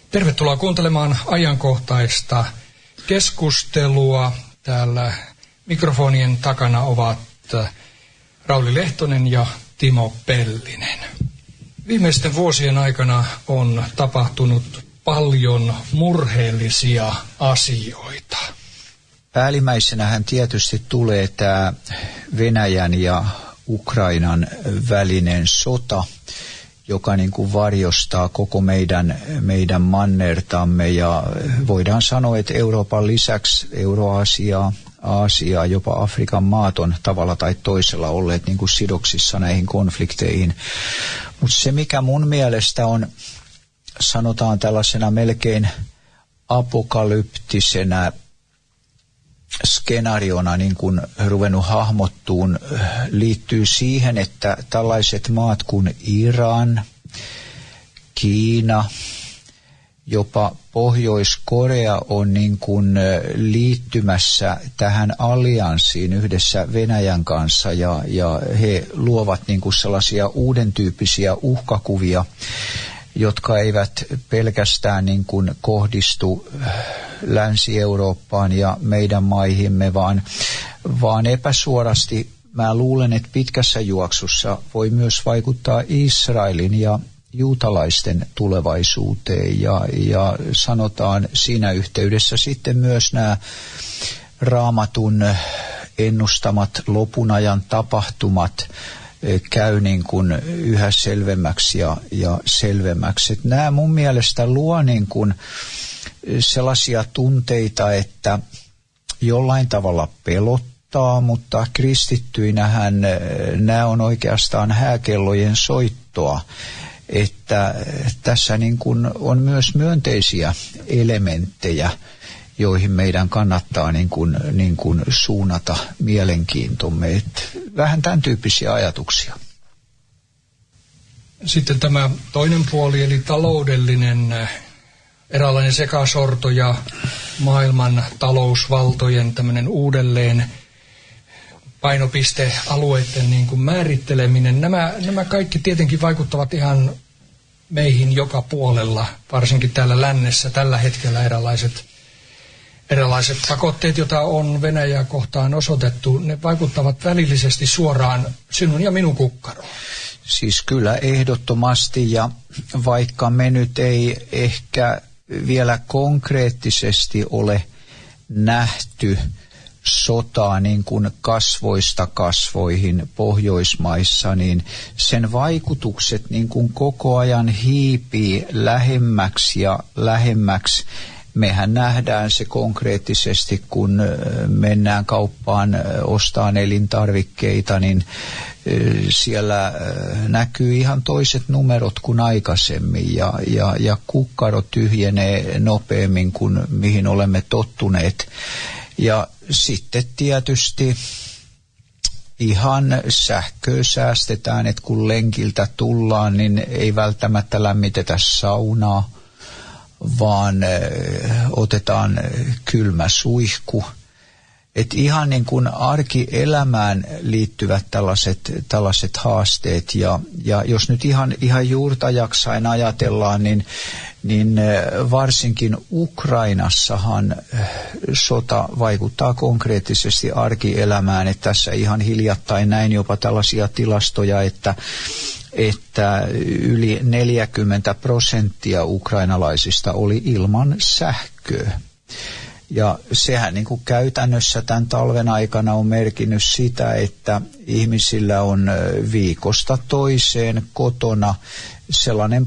Tervetuloa kuuntelemaan ajankohtaista keskustelua. Täällä mikrofonien takana ovat Rauli Lehtonen ja Timo Pellinen. Viimeisten vuosien aikana on tapahtunut paljon murheellisia asioita. Päällimmäisenähän tietysti tulee tämä Venäjän ja Ukrainan välinen sota, joka niin kuin varjostaa koko meidän mannertamme, ja voidaan sanoa, että Euroopan lisäksi Euroasiaa, Aasiaa, jopa Afrikan maat on tavalla tai toisella olleet niin kuin sidoksissa näihin konflikteihin. Mutta se, mikä mun mielestä on, sanotaan tällaisena melkein apokalyptisenä skenaariona niin kuin ruvennut hahmottuun, liittyy siihen, että tällaiset maat kuin Iran, Kiina, jopa Pohjois-Korea on niin kuin liittymässä tähän allianssiin yhdessä Venäjän kanssa, ja he luovat niin kuin sellaisia uuden tyyppisiä uhkakuvia, jotka eivät pelkästään niin kuin kohdistu Länsi-Eurooppaan ja meidän maihimme, vaan epäsuorasti mä luulen, että pitkässä juoksussa voi myös vaikuttaa Israelin ja juutalaisten tulevaisuuteen, ja sanotaan siinä yhteydessä sitten myös nämä Raamatun ennustamat lopun ajan tapahtumat käy niin kuin yhä selvemmäksi ja selvemmäksi. Että nämä mun mielestä luo niin kuin sellaisia tunteita, että jollain tavalla pelottaa, mutta kristittyinähän nämä on oikeastaan hääkellojen soittoa, että tässä niin kuin on myös myönteisiä elementtejä, joihin meidän kannattaa niin kuin suunnata mielenkiintomme. Että vähän tämän tyyppisiä ajatuksia. Sitten tämä toinen puoli, eli taloudellinen eräänlainen sekasorto ja maailman talousvaltojen tämmöinen uudelleen painopistealueiden niin kuin määritteleminen. Nämä kaikki tietenkin vaikuttavat ihan meihin joka puolella, varsinkin täällä lännessä tällä hetkellä erilaiset pakotteet, joita on Venäjää kohtaan osoitettu, ne vaikuttavat välillisesti suoraan sinun ja minun kukkaroon. Siis kyllä ehdottomasti, ja vaikka me nyt ei ehkä vielä konkreettisesti ole nähty sotaa niin kuin kasvoista kasvoihin Pohjoismaissa, niin sen vaikutukset niin kuin koko ajan hiipii lähemmäksi ja lähemmäksi. Mehän nähdään se konkreettisesti, kun mennään kauppaan ostamaan elintarvikkeita, niin siellä näkyy ihan toiset numerot kuin aikaisemmin, ja kukkaro tyhjenee nopeammin kuin mihin olemme tottuneet. Ja sitten tietysti ihan sähköä säästetään, että kun lenkiltä tullaan, niin ei välttämättä lämmitetä saunaa, vaan otetaan kylmä suihku. Että ihan niin kuin arkielämään liittyvät tällaiset haasteet, ja jos nyt ihan juurta jaksain ajatellaan, niin varsinkin Ukrainassahan sota vaikuttaa konkreettisesti arkielämään, että tässä ihan hiljattain näin jopa tällaisia tilastoja, että yli 40% ukrainalaisista oli ilman sähköä. Ja sehän niin kuin käytännössä tämän talven aikana on merkinnyt sitä, että ihmisillä on viikosta toiseen kotona sellainen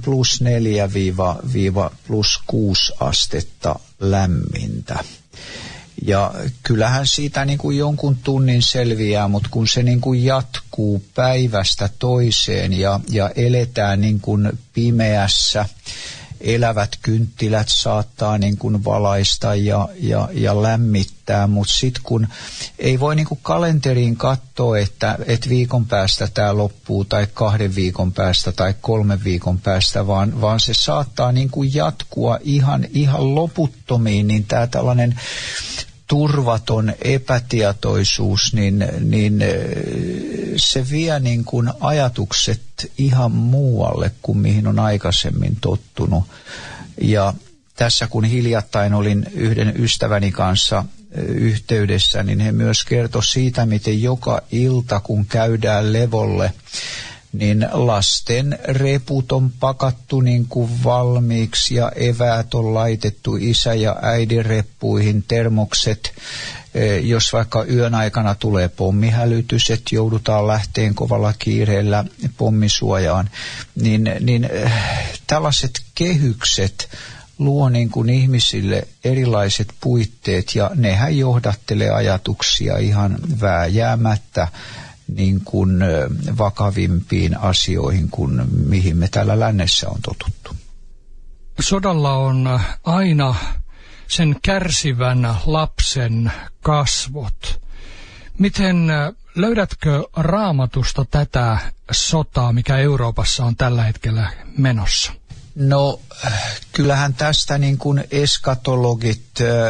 +4–+6 astetta lämmintä. Ja kyllähän siitä niin kuin jonkun tunnin selviää, mutta kun se niin kuin jatkuu päivästä toiseen ja eletään niin kuin pimeässä, elävät kynttilät saattaa niin kuin valaista ja lämmittää, mutta sitten kun ei voi niin kuin kalenteriin katsoa, että viikon päästä tämä loppuu tai 2 viikon päästä tai 3 viikon päästä, vaan se saattaa niin kuin jatkua ihan loputtomiin, niin tämä tällainen turvaton epätietoisuus, niin se vie niin kuin ajatukset ihan muualle kuin mihin on aikaisemmin tottunut. tässä kun hiljattain olin yhden ystäväni kanssa yhteydessä, niin he myös kertoi siitä, miten joka ilta kun käydään levolle, niin lasten reput on pakattu niin kuin valmiiksi ja eväät on laitettu isä- ja äidin reppuihin, termokset. Jos vaikka yön aikana tulee pommihälytys, että joudutaan lähteen kovalla kiireellä pommisuojaan, niin tällaiset kehykset luo niin kuin ihmisille erilaiset puitteet ja nehän johdattelee ajatuksia ihan vääjäämättä niin kuin vakavimpiin asioihin kuin mihin me täällä lännessä on totuttu. Sodalla on aina sen kärsivän lapsen kasvot. Miten löydätkö Raamatusta tätä sotaa, mikä Euroopassa on tällä hetkellä menossa? No, kyllähän tästä niin kuin eskatologit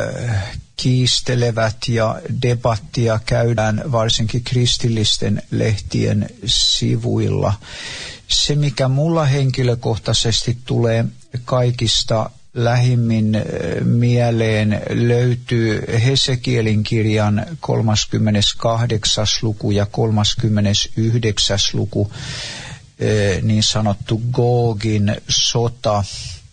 kiistelevät ja debattia käydään varsinkin kristillisten lehtien sivuilla. Se, mikä mulla henkilökohtaisesti tulee kaikista lähimmin mieleen, löytyy Hesekielin kirjan 38. luku ja 39. luku, niin sanottu Gogin sota.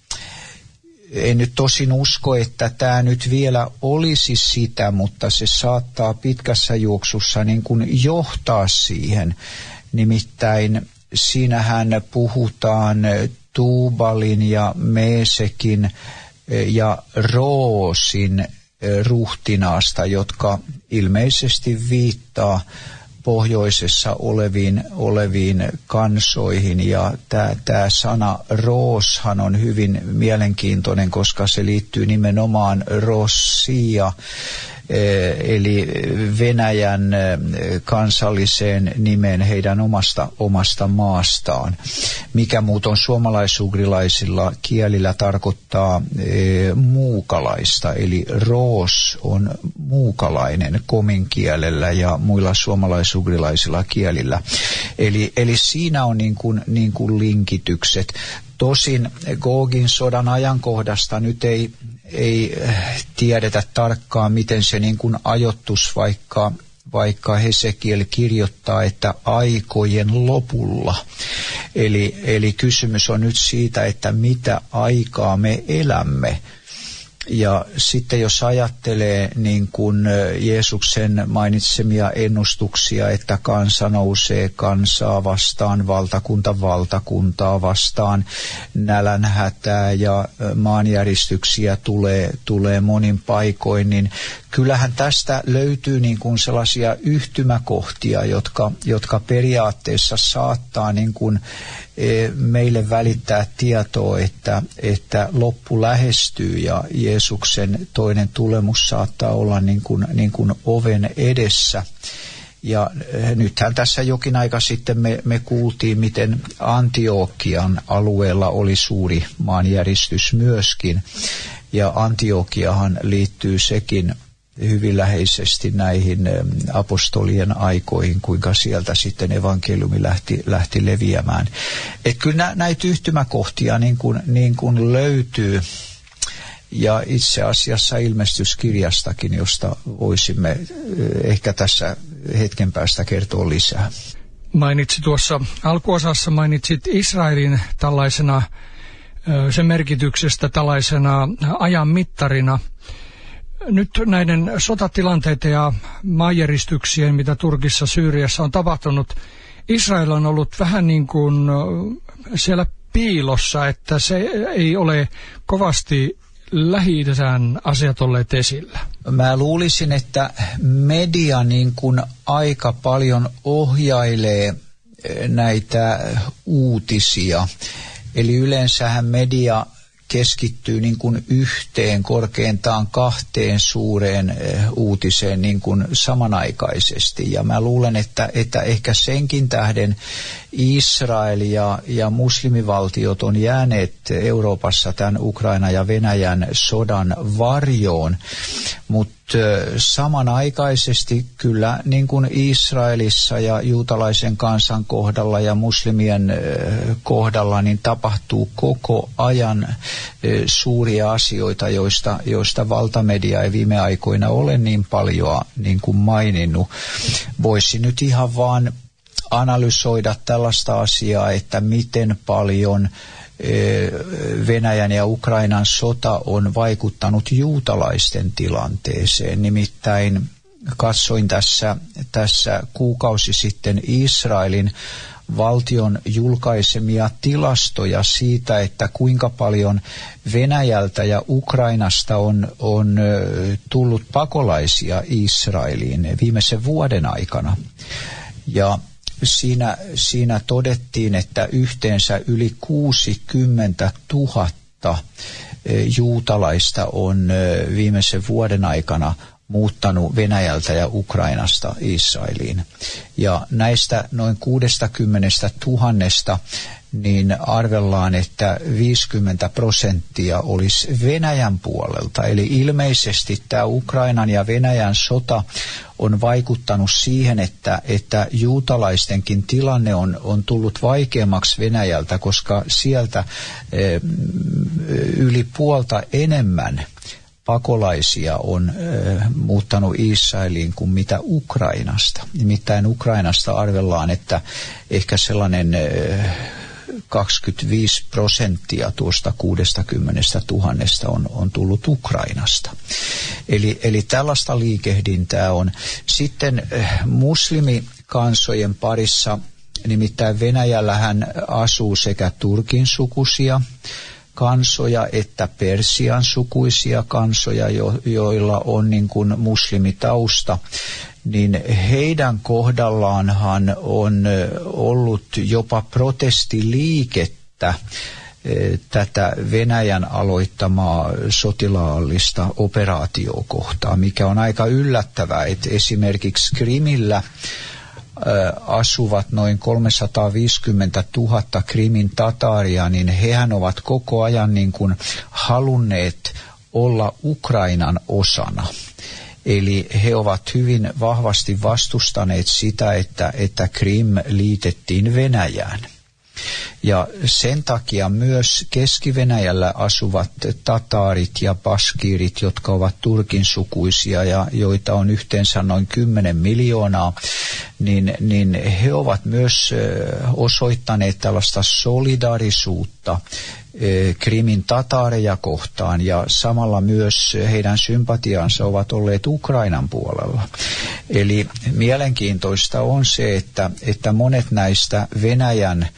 En nyt tosin usko, että tämä nyt vielä olisi sitä, mutta se saattaa pitkässä juoksussa niin kuin johtaa siihen. Nimittäin siinähän puhutaan Tuubalin ja Meesekin ja Roosin ruhtinaasta, jotka ilmeisesti viittaa pohjoisessa oleviin kansoihin, ja tämä sana Rooshan on hyvin mielenkiintoinen, koska se liittyy nimenomaan Rossia, eli Venäjän kansalliseen nimeen heidän omasta maastaan, mikä muuton suomalaisugrilaisilla kielillä tarkoittaa muukalaista, eli Roos on muukalainen komin kielellä ja muilla suomalaisugrilaisilla kielillä. Eli siinä on niin kuin linkitykset. Tosin Gogin sodan ajankohdasta nyt ei tiedetä tarkkaan, miten se niin kuin ajoittus, vaikka Hesekiel kirjoittaa, että aikojen lopulla. Eli kysymys on nyt siitä, että mitä aikaa me elämme. Ja sitten jos ajattelee niin kuin Jeesuksen mainitsemia ennustuksia, että kansa nousee kansaa vastaan, valtakunta valtakuntaa vastaan, nälänhätää ja maanjäristyksiä tulee monin paikoin, niin kyllähän tästä löytyy niin kuin sellaisia yhtymäkohtia, jotka periaatteessa saattaa niin kuin meille välittää tietoa, että loppu lähestyy ja Jeesuksen toinen tulemus saattaa olla niin kuin oven edessä. Ja nythän tässä jokin aika sitten me kuultiin, miten Antiokian alueella oli suuri maanjäristys myöskin. Ja Antiokiahan liittyy sekin hyvin läheisesti näihin apostolien aikoihin, kuinka sieltä sitten evankeliumi lähti leviämään. Että kyllä näitä yhtymäkohtia niin kuin löytyy, ja itse asiassa ilmestyskirjastakin, josta voisimme ehkä tässä hetken päästä kertoa lisää. Mainitsit tuossa alkuosassa, Israelin tällaisena, sen merkityksestä tällaisena ajan mittarina. Nyt näiden sotatilanteiden ja maanjäristyksien, mitä Turkissa, Syyriassa on tapahtunut, Israel on ollut vähän niin kuin siellä piilossa, että se ei ole kovasti Lähi-idän asiat olleet esillä. Mä luulisin, että media niin kuin aika paljon ohjailee näitä uutisia. Eli yleensähän media keskittyy niin kuin yhteen, korkeintaan kahteen suureen uutiseen niin kuin samanaikaisesti. Ja mä luulen, että ehkä senkin tähden Israel ja muslimivaltiot on jääneet Euroopassa tämän Ukraina ja Venäjän sodan varjoon, mutta samanaikaisesti kyllä niin kuin Israelissa ja juutalaisen kansan kohdalla ja muslimien kohdalla niin tapahtuu koko ajan suuria asioita, joista valtamedia ei viime aikoina ole niin paljon niin kuin maininnut. Voisi nyt ihan vaan analysoida tällaista asiaa, että miten paljon Venäjän ja Ukrainan sota on vaikuttanut juutalaisten tilanteeseen. Nimittäin katsoin tässä kuukausi sitten Israelin valtion julkaisemia tilastoja siitä, että kuinka paljon Venäjältä ja Ukrainasta on tullut pakolaisia Israeliin viimeisen vuoden aikana. Ja siinä todettiin, että yhteensä yli 60 000 juutalaista on viimeisen vuoden aikana muuttanut Venäjältä ja Ukrainasta Israeliin. Ja näistä noin 60 000 niin arvellaan, että 50% olisi Venäjän puolelta. Eli ilmeisesti tämä Ukrainan ja Venäjän sota on vaikuttanut siihen, että juutalaistenkin tilanne on tullut vaikeammaksi Venäjältä, koska sieltä yli puolta enemmän pakolaisia on muuttanut Israeliin kuin mitä Ukrainasta. Nimittäin Ukrainasta arvellaan, että ehkä sellainen 25% tuosta 60 000 on tullut Ukrainasta. Eli tällaista liikehdintää on. Sitten muslimikansojen parissa, nimittäin Venäjällähän asuu sekä turkin sukuisia kansoja että Persian sukuisia kansoja, joilla on niin kuin muslimitausta, niin heidän kohdallaanhan on ollut jopa protestiliikettä tätä Venäjän aloittamaa sotilaallista operaatiota kohtaan, mikä on aika yllättävää, että esimerkiksi Krimillä asuvat noin 350 000 Krimin tataaria, niin hehän ovat koko ajan niin kuin halunneet olla Ukrainan osana. Eli he ovat hyvin vahvasti vastustaneet sitä, että Krim liitettiin Venäjään. Ja sen takia myös Keski-Venäjällä asuvat tataarit ja baskiirit, jotka ovat turkin sukuisia ja joita on yhteensä noin 10 miljoonaa, niin he ovat myös osoittaneet tällaista solidaarisuutta Krimin tataareja kohtaan, ja samalla myös heidän sympatiansa ovat olleet Ukrainan puolella. Eli mielenkiintoista on se, että monet näistä Venäjän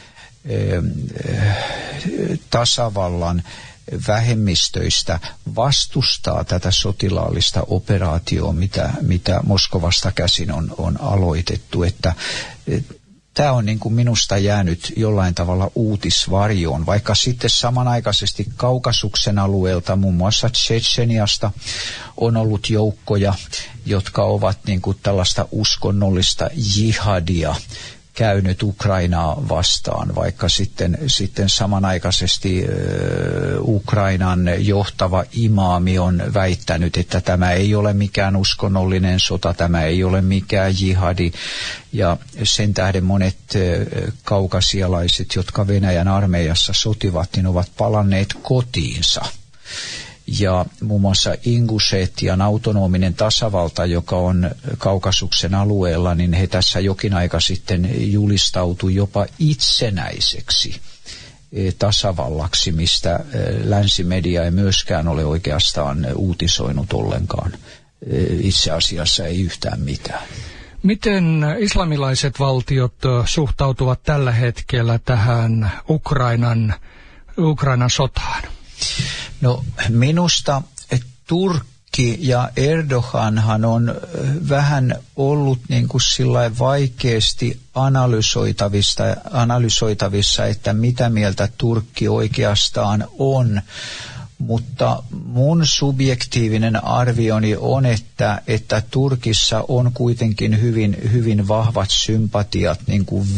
tasavallan vähemmistöistä vastustaa tätä sotilaallista operaatiota, mitä Moskovasta käsin on aloitettu, että tämä on niin kuin minusta jäänyt jollain tavalla uutisvarjoon, vaikka sitten samanaikaisesti Kaukasuksen alueelta, muun muassa Tšetšeniasta, on ollut joukkoja, jotka ovat niin kuin tällaista uskonnollista jihadia käynyt Ukrainaa vastaan, vaikka sitten samanaikaisesti Ukrainan johtava imaami on väittänyt, että tämä ei ole mikään uskonnollinen sota, tämä ei ole mikään jihadi, ja sen tähden monet kaukasialaiset, jotka Venäjän armeijassa sotivat, niin ovat palanneet kotiinsa. Ja muun muassa Ingušetian autonominen tasavalta, joka on Kaukasuksen alueella, niin he tässä jokin aika sitten julistautui jopa itsenäiseksi tasavallaksi, mistä länsimedia ei myöskään ole oikeastaan uutisoinut ollenkaan. Itse asiassa ei yhtään mitään. Miten islamilaiset valtiot suhtautuvat tällä hetkellä tähän Ukrainan sotaan? No minusta Turkki ja Erdoganhan on vähän ollut niin kuin sillain vaikeasti analysoitavissa, että mitä mieltä Turkki oikeastaan on. Mutta mun subjektiivinen arvioni on, että Turkissa on kuitenkin hyvin, hyvin vahvat sympatiat niin kuin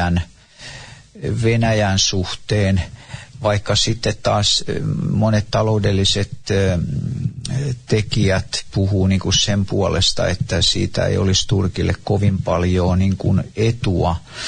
Venäjän suhteen, vaikka sitten taas monet taloudelliset tekijät puhuu niin kuin sen puolesta, että siitä ei olisi Turkille kovin paljon niin kuin etua.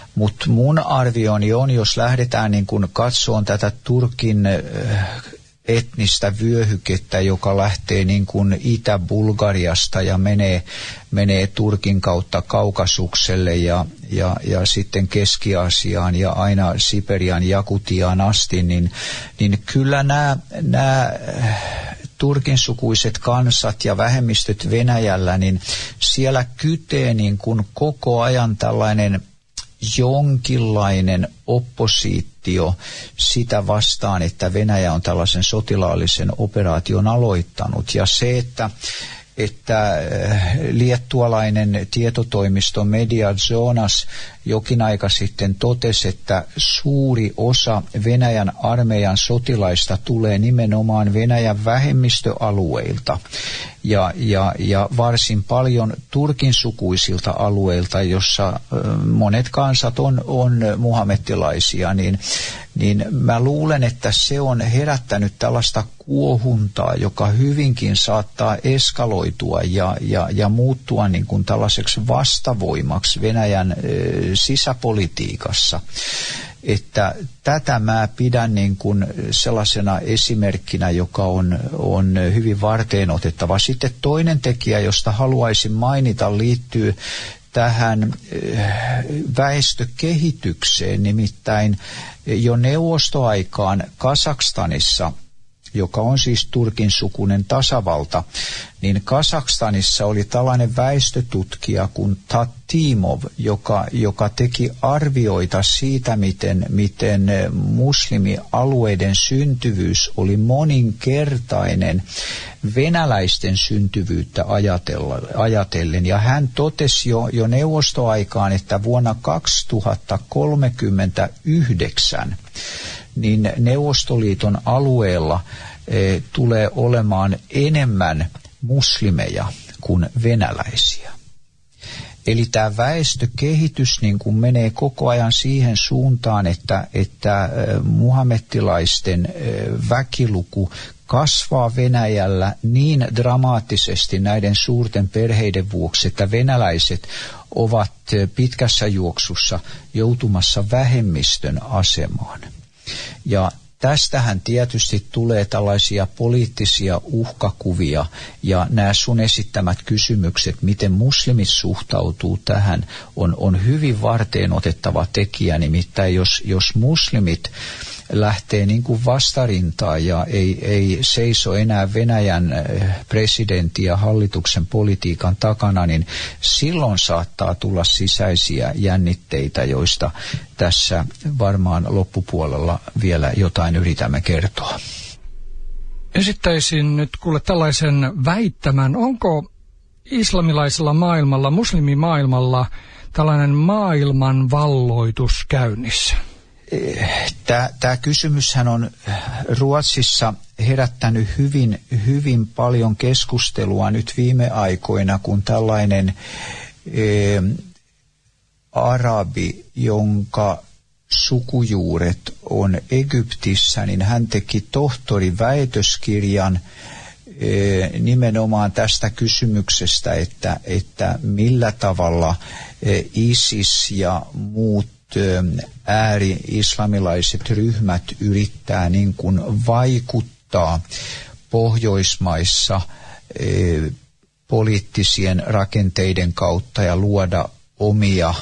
Mutta mun arvioni on, jos lähdetään niin kun katsomaan tätä Turkin etnistä vyöhykettä, joka lähtee niin kuin Itä-Bulgariasta ja menee Turkin kautta Kaukasukselle ja sitten Keski-Aasiaan ja aina Siperian Jakutiaan asti, niin kyllä nämä Turkin sukuiset kansat ja vähemmistöt Venäjällä, niin siellä kytee niin kuin koko ajan tällainen jonkinlainen oppositio sitä vastaan, että Venäjä on tällaisen sotilaallisen operaation aloittanut. Ja se, että liettualainen tietotoimisto Mediazonas jokin aika sitten totesi, että suuri osa Venäjän armeijan sotilaista tulee nimenomaan Venäjän vähemmistöalueilta ja varsin paljon Turkin sukuisilta alueilta, jossa monet kansat on muhammettilaisia, niin mä luulen, että se on herättänyt tällaista kuohuntaa, joka hyvinkin saattaa eskaloitua ja muuttua niin kuin tällaiseksi vastavoimaksi Venäjän sisäpolitiikassa. Että tätä mä pidän niin kuin sellaisena esimerkkinä, joka on hyvin varteenotettava. Sitten toinen tekijä, josta haluaisin mainita, liittyy tähän väestökehitykseen, nimittäin jo neuvostoaikaan Kazakstanissa, joka on siis Turkin sukuinen tasavalta, niin Kazakstanissa oli tällainen väestötutkija kuin Tatimov, joka teki arvioita siitä, miten muslimialueiden syntyvyys oli moninkertainen venäläisten syntyvyyttä ajatellen. Ja hän totesi jo neuvostoaikaan, että vuonna 2039 niin Neuvostoliiton alueella tulee olemaan enemmän muslimeja kuin venäläisiä. Eli tämä väestökehitys niin kuin menee koko ajan siihen suuntaan, että muhammettilaisten väkiluku kasvaa Venäjällä niin dramaattisesti näiden suurten perheiden vuoksi, että venäläiset ovat pitkässä juoksussa joutumassa vähemmistön asemaan. Ja tästähän tietysti tulee tällaisia poliittisia uhkakuvia ja nämä sun esittämät kysymykset, miten muslimit suhtautuu tähän, on hyvin varteenotettava tekijä. Nimittäin jos muslimit lähtee niin kuin vastarintaan ja ei seiso enää Venäjän presidentin ja hallituksen politiikan takana, niin silloin saattaa tulla sisäisiä jännitteitä, joista tässä varmaan loppupuolella vielä jotain yritämme kertoa. Esittäisin nyt kuule tällaisen väittämän. Onko islamilaisella maailmalla, muslimimaailmalla tällainen maailman valloitus käynnissä? Tämä kysymyshän on Ruotsissa herättänyt hyvin paljon keskustelua nyt viime aikoina, kun tällainen arabi, jonka sukujuuret on Egyptissä, niin hän teki tohtoriväitöskirjan nimenomaan tästä kysymyksestä, että millä tavalla ISIS ja muut ääri-islamilaiset ryhmät yrittää niin kuin vaikuttaa Pohjoismaissa poliittisien rakenteiden kautta ja luoda omia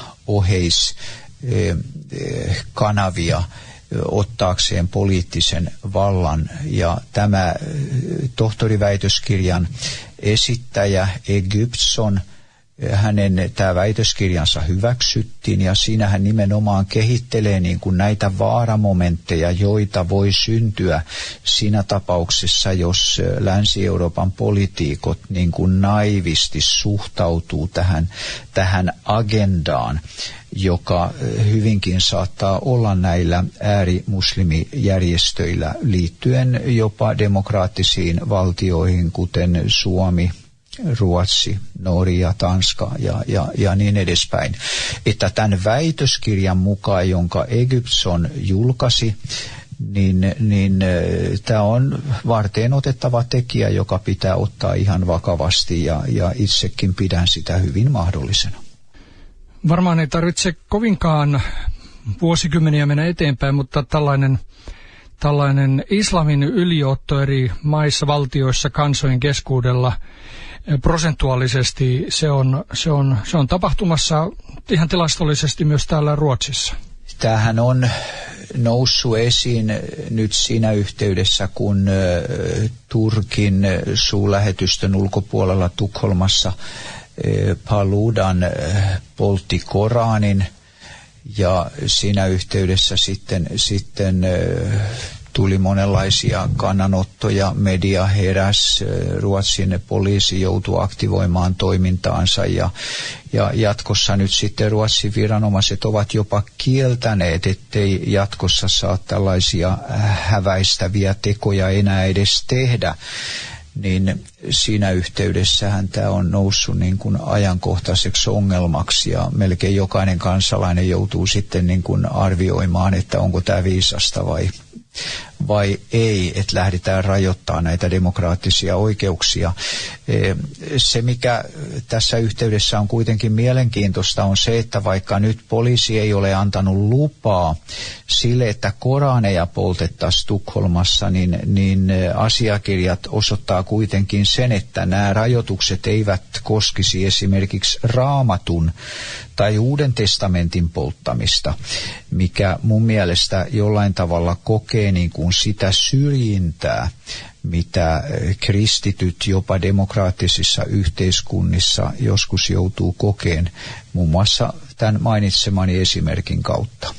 oheiskanavia ottaakseen poliittisen vallan. Ja tämä tohtoriväitöskirjan esittäjä Egyptson, hänen tämä väitöskirjansa hyväksyttiin ja siinä hän nimenomaan kehittelee niin kuin näitä vaaramomentteja, joita voi syntyä siinä tapauksessa, jos Länsi-Euroopan poliitikot niin kuin naivisti suhtautuu tähän agendaan, joka hyvinkin saattaa olla näillä äärimuslimijärjestöillä liittyen jopa demokraattisiin valtioihin, kuten Suomi, Ruotsi, Norja, Tanska ja niin edespäin. Että tämän väitöskirjan mukaan, jonka Egyptson julkaisi, niin tämä on varteenotettava tekijä, joka pitää ottaa ihan vakavasti ja itsekin pidän sitä hyvin mahdollisena. Varmaan ei tarvitse kovinkaan vuosikymmeniä mennä eteenpäin, mutta tällainen islamin yliotto eri maissa, valtioissa, kansojen keskuudella prosentuaalisesti se on tapahtumassa ihan tilastollisesti myös täällä Ruotsissa. Tämähän on noussut esiin nyt siinä yhteydessä, kun Turkin suurlähetystön ulkopuolella Tukholmassa Paludan poltti Koranin, ja siinä yhteydessä sitten tuli monenlaisia kannanottoja, media heräsi, Ruotsin poliisi joutui aktivoimaan toimintaansa ja jatkossa nyt sitten Ruotsin viranomaiset ovat jopa kieltäneet, ettei jatkossa saa tällaisia häväistäviä tekoja enää edes tehdä. Niin siinä yhteydessähän tämä on noussut niin kuin ajankohtaiseksi ongelmaksi ja melkein jokainen kansalainen joutuu sitten niin kuin arvioimaan, että onko tämä viisasta vai ei, että lähdetään rajoittamaan näitä demokraattisia oikeuksia. Se, mikä tässä yhteydessä on kuitenkin mielenkiintoista, on se, että vaikka nyt poliisi ei ole antanut lupaa sille, että koraneja poltettaisiin Tukholmassa, niin asiakirjat osoittaa kuitenkin sen, että nämä rajoitukset eivät koskisi esimerkiksi Raamatun tai Uuden testamentin polttamista, mikä mun mielestä jollain tavalla kokee niin kuin sitä syrjintää, mitä kristityt jopa demokraattisissa yhteiskunnissa joskus joutuu kokeen, muun muassa tämän mainitsemani esimerkin kautta.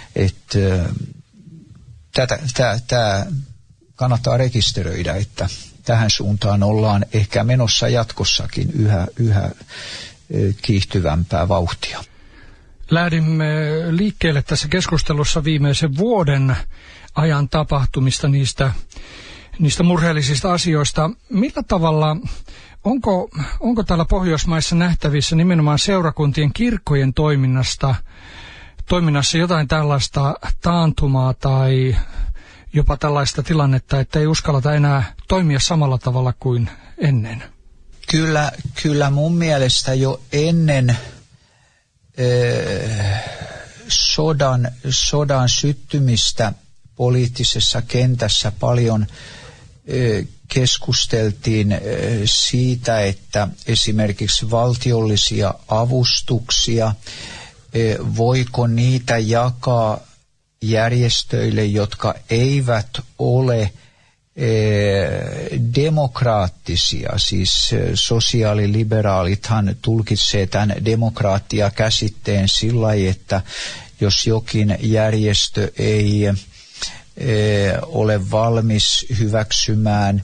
Tämä kannattaa rekisteröidä, että tähän suuntaan ollaan ehkä menossa jatkossakin yhä kiihtyvämpää vauhtia. Lähdimme liikkeelle tässä keskustelussa viimeisen vuoden ajan tapahtumista, niistä murheellisista asioista. Millä tavalla, onko täällä Pohjoismaissa nähtävissä nimenomaan seurakuntien kirkkojen toiminnassa jotain tällaista taantumaa tai jopa tällaista tilannetta, että ei uskalleta enää toimia samalla tavalla kuin ennen? Kyllä mun mielestä jo ennen sodan syttymistä poliittisessa kentässä paljon keskusteltiin siitä, että esimerkiksi valtiollisia avustuksia, voiko niitä jakaa järjestöille, jotka eivät ole demokraattisia, siis sosiaaliliberaalithan tulkitsee tämän demokraattia-käsitteen sillä lailla, että jos jokin järjestö ei ole valmis hyväksymään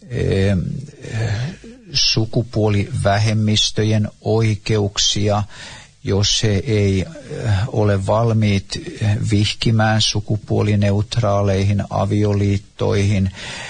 sukupuolivähemmistöjen oikeuksia, jos he ei ole valmiit vihkimään sukupuolineutraaleihin avioliittoihin,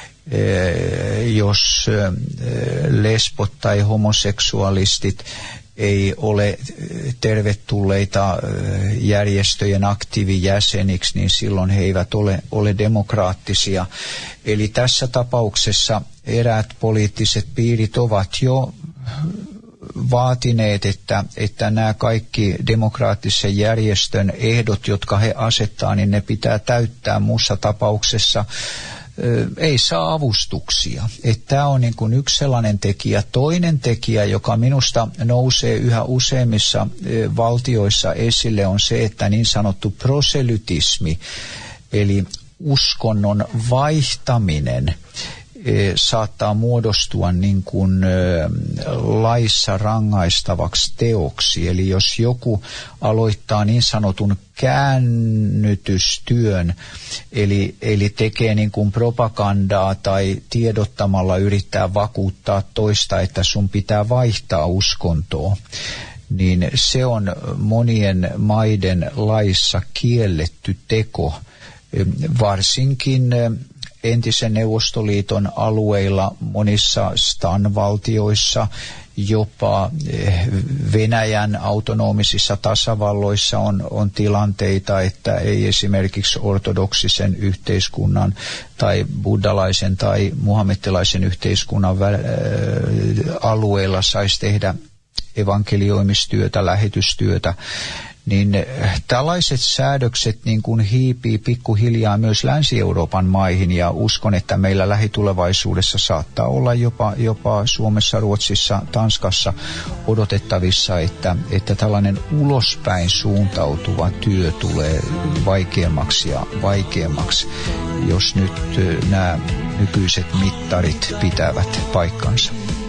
jos lesbot tai homoseksualistit ei ole tervetulleita järjestöjen aktiivijäseniksi, niin silloin he eivät ole demokraattisia. Eli tässä tapauksessa eräät poliittiset piirit ovat jo vaatineet, että nämä kaikki demokraattisen järjestön ehdot, jotka he asettaa, niin ne pitää täyttää. Muussa tapauksessa ei saa avustuksia. Tämä on niin kuin yksi sellainen tekijä. Toinen tekijä, joka minusta nousee yhä useimmissa valtioissa esille, on se, että niin sanottu proselytismi, eli uskonnon vaihtaminen, saattaa muodostua niin kuin laissa rangaistavaksi teoksi. Eli jos joku aloittaa niin sanotun käännytystyön, eli tekee niin kuin propagandaa tai tiedottamalla yrittää vakuuttaa toista, että sun pitää vaihtaa uskontoa, niin se on monien maiden laissa kielletty teko, varsinkin entisen Neuvostoliiton alueilla, monissa Stan-valtioissa, jopa Venäjän autonomisissa tasavalloissa on tilanteita, että ei esimerkiksi ortodoksisen yhteiskunnan tai buddhalaisen tai muhammettilaisen yhteiskunnan alueella saisi tehdä evankelioimistyötä, lähetystyötä, niin tällaiset säädökset niin kuin hiipii pikkuhiljaa myös Länsi-Euroopan maihin, ja uskon, että meillä lähitulevaisuudessa saattaa olla jopa Suomessa, Ruotsissa, Tanskassa odotettavissa, että tällainen ulospäin suuntautuva työ tulee vaikeammaksi ja vaikeammaksi, jos nyt nämä nykyiset mittarit pitävät paikkansa.